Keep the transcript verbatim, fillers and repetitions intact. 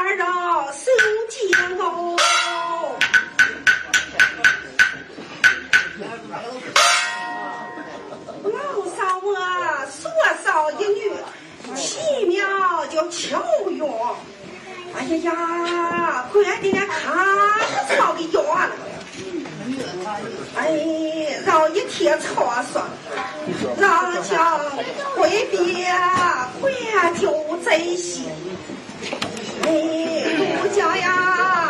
二绕手煎熬。老少我说少一女，奇妙就巧用。哎呀呀，快点看操的药了！哎，绕一天草酸，让将回别回就在心。哎，陆家呀。